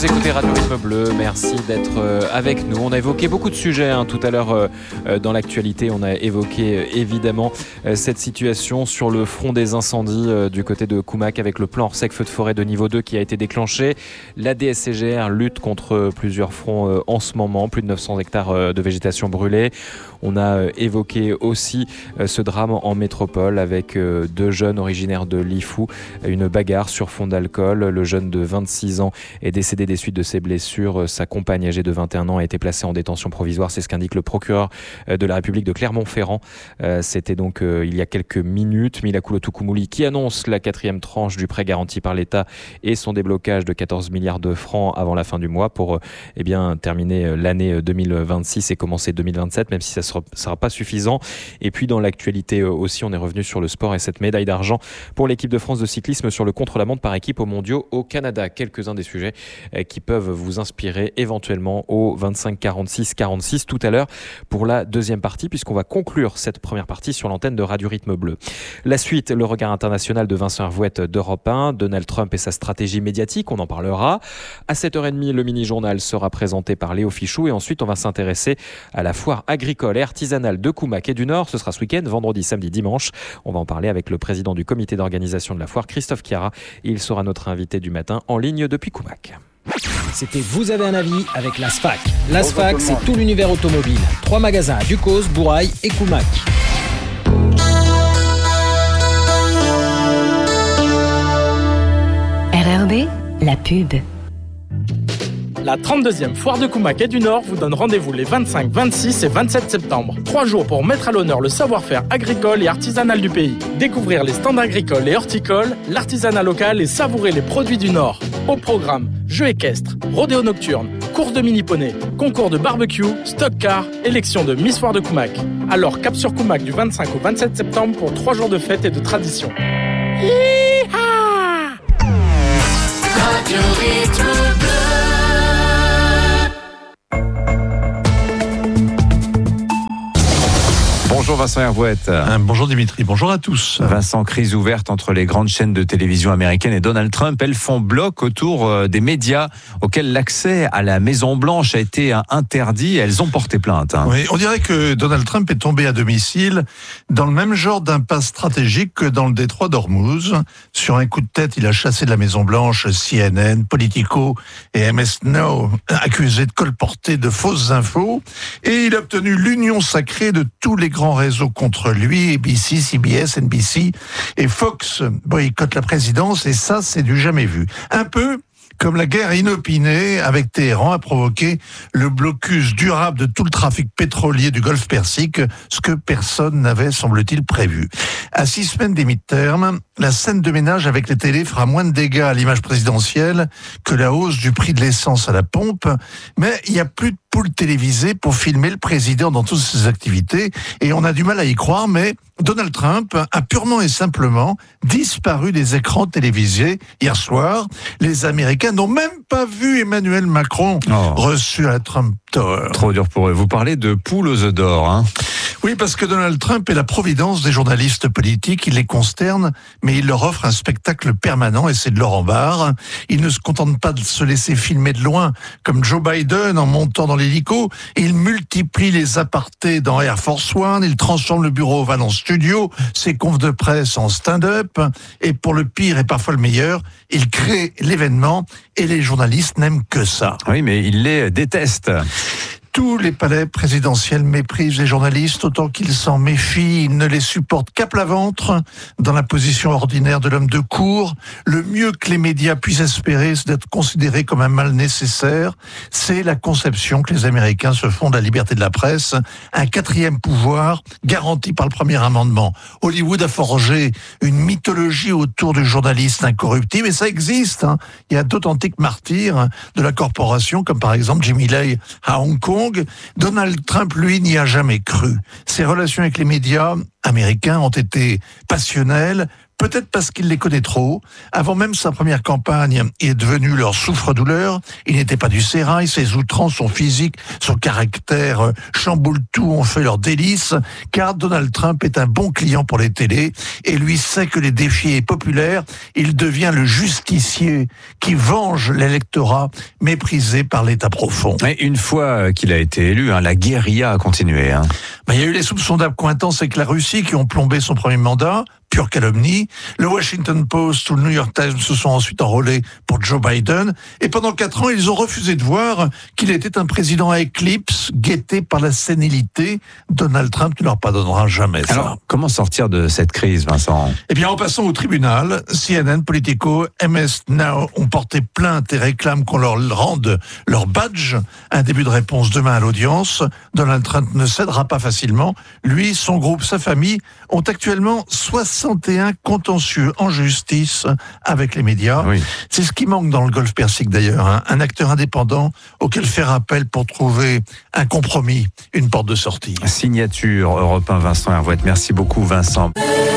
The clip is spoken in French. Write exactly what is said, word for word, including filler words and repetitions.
Vous écoutez Radio Rythme Bleu, merci d'être avec nous. On a évoqué beaucoup de sujets hein, tout à l'heure dans l'actualité. On a évoqué évidemment cette situation sur le front des incendies du côté de Koumac avec le plan hors sec feu de forêt de niveau deux qui a été déclenché. La D S C G R lutte contre plusieurs fronts en ce moment, plus de neuf cents hectares de végétation brûlée. On a évoqué aussi ce drame en métropole avec deux jeunes originaires de Lifou, une bagarre sur fond d'alcool. Le jeune de vingt-six ans est décédé des suites de ses blessures. Sa compagne âgée de vingt et un ans a été placée en détention provisoire. C'est ce qu'indique le procureur de la République de Clermont-Ferrand. C'était donc il y a quelques minutes. Mila Coulo-Toukoumouli qui annonce la quatrième tranche du prêt garanti par l'État et son déblocage de quatorze milliards de francs avant la fin du mois pour eh bien, terminer l'année deux mille vingt-six et commencer deux mille vingt-sept, même si ça ne sera pas suffisant. Et puis dans l'actualité aussi, on est revenu sur le sport et cette médaille d'argent pour l'équipe de France de cyclisme sur le contre-la-montre par équipe aux mondiaux au Canada. Quelques-uns des sujets qui peuvent vous inspirer éventuellement au vingt-cinq quarante-six quarante-six tout à l'heure pour la deuxième partie, puisqu'on va conclure cette première partie sur l'antenne de Radio Rythme Bleu. La suite, le regard international de Vincent Hervouette d'Europe un, Donald Trump et sa stratégie médiatique, on en parlera. À sept heures trente, le mini-journal sera présenté par Léo Fichou et ensuite on va s'intéresser à la foire agricole et artisanale de Koumac et du Nord. Ce sera ce week-end, vendredi, samedi, dimanche. On va en parler avec le président du comité d'organisation de la foire, Christophe Chiara. Il sera notre invité du matin en ligne depuis Koumac. C'était Vous avez un avis avec l'ASFAC. L'ASFAC, c'est tout l'univers automobile. Trois magasins à Ducos, Bourail et Koumac. R R B, la pub. La trente-deuxième foire de Koumac et du Nord vous donne rendez-vous les vingt-cinq, vingt-six et vingt-sept septembre. Trois jours pour mettre à l'honneur le savoir-faire agricole et artisanal du pays. Découvrir les stands agricoles et horticoles, l'artisanat local et savourer les produits du Nord. Au programme, jeux équestres, rodéo nocturne, course de mini-poney, concours de barbecue, stock car, élection de Miss Foire de Koumac. Alors cap sur Koumac du vingt-cinq au vingt-sept septembre pour trois jours de fête et de tradition. Hi-ha! Radio Rythme Bleu. Bonjour Vincent Hervouette. Un bonjour Dimitri, bonjour à tous. Vincent, crise ouverte entre les grandes chaînes de télévision américaines et Donald Trump. Elles font bloc autour des médias auxquels l'accès à la Maison-Blanche a été interdit. Elles ont porté plainte. Hein. Oui, on dirait que Donald Trump est tombé à domicile dans le même genre d'impasse stratégique que dans le détroit d'Ormuz. Sur un coup de tête, il a chassé de la Maison-Blanche C N N, Politico et M S Now, accusés de colporter de fausses infos. Et il a obtenu l'union sacrée de tous les grands réseaux contre lui, A B C, C B S, N B C et Fox boycottent la présidence et ça, c'est du jamais vu. Un peu comme la guerre inopinée avec Téhéran a provoqué le blocus durable de tout le trafic pétrolier du Golfe Persique, ce que personne n'avait, semble-t-il, prévu. À six semaines des mi-termes, la scène de ménage avec les télés fera moins de dégâts à l'image présidentielle que la hausse du prix de l'essence à la pompe, mais il n'y a plus de poule télévisée pour filmer le président dans toutes ses activités, et on a du mal à y croire, mais Donald Trump a purement et simplement disparu des écrans télévisés hier soir. Les Américains n'ont même pas vu Emmanuel Macron oh. reçu à la Trump Tower. Trop dur pour eux. Vous parlez de poule aux œufs d'or, hein? Oui, parce que Donald Trump est la providence des journalistes politiques. Il les consterne, mais il leur offre un spectacle permanent et c'est de leur embarras. Il ne se contente pas de se laisser filmer de loin, comme Joe Biden en montant dans l'hélico. Il multiplie les apartés dans Air Force One. Il transforme le bureau ovale en studio, ses confs de presse en stand-up. Et pour le pire et parfois le meilleur, il crée l'événement et les journalistes n'aiment que ça. Oui, mais il les déteste. Tous les palais présidentiels méprisent les journalistes autant qu'ils s'en méfient. Ils ne les supportent qu'à plat ventre. Dans la position ordinaire de l'homme de cour, le mieux que les médias puissent espérer, c'est d'être considérés comme un mal nécessaire. C'est la conception que les Américains se font de la liberté de la presse. Un quatrième pouvoir garanti par le premier amendement. Hollywood a forgé une mythologie autour du journaliste incorruptible et ça existe. Hein. Il y a d'authentiques martyrs de la corporation, comme par exemple Jimmy Lai à Hong Kong. Donald Trump, lui, n'y a jamais cru. Ses relations avec les médias américains ont été passionnelles, peut-être parce qu'il les connaît trop. Avant même sa première campagne, il est devenu leur souffre-douleur. Il n'était pas du sérail, ses outrances, son physique, son caractère euh, chamboule tout, ont fait leur délice, car Donald Trump est un bon client pour les télés, et lui sait que les défier populaires, il devient le justicier qui venge l'électorat méprisé par l'État profond. Mais une fois qu'il a été élu, hein, la guérilla a continué. Hein. Ben, il y a eu les soupçons d'accointance avec la Russie qui ont plombé son premier mandat, pure calomnie. Le Washington Post ou le New York Times se sont ensuite enrôlés pour Joe Biden. Et pendant quatre ans, ils ont refusé de voir qu'il était un président à éclipse, guetté par la sénilité. Donald Trump ne leur pardonnera jamais ça. Alors, comment sortir de cette crise, Vincent ? Eh bien, en passant au tribunal, C N N, Politico, M S Now ont porté plainte et réclament qu'on leur rende leur badge. Un début de réponse demain à l'audience. Donald Trump ne cédera pas facilement. Lui, son groupe, sa famille ont actuellement soixante et un contentieux en justice avec les médias. Oui. C'est ce qui manque dans le Golfe Persique d'ailleurs, hein. Un acteur indépendant auquel faire appel pour trouver un compromis, une porte de sortie. Signature Europe un, Vincent Hervouette. Merci beaucoup, Vincent.